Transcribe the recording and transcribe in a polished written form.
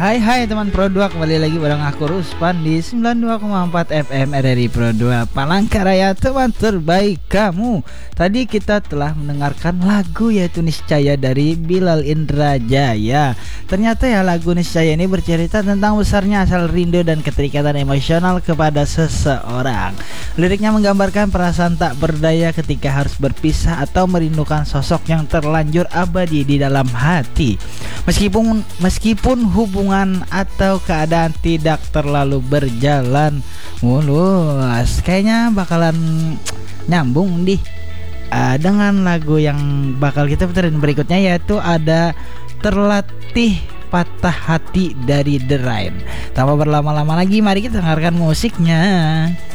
Hai teman Pro 2, kembali lagi bareng aku Ruspan di 92,4 FM RRI Pro 2 Palangkaraya, teman terbaik kamu. Tadi kita telah mendengarkan lagu yaitu Niscaya dari Bilal Indrajaya. Ternyata ya lagu Niscaya ini bercerita tentang besarnya asal rindu dan keterikatan emosional kepada seseorang. Liriknya menggambarkan perasaan tak berdaya ketika harus berpisah atau merindukan sosok yang terlanjur abadi di dalam hati. Meskipun hubungan atau keadaan tidak terlalu berjalan mulus, kayaknya bakalan nyambung dengan lagu yang bakal kita puterin berikutnya, yaitu ada Terlatih Patah Hati dari The Rain. Tanpa berlama-lama lagi, mari kita dengarkan musiknya.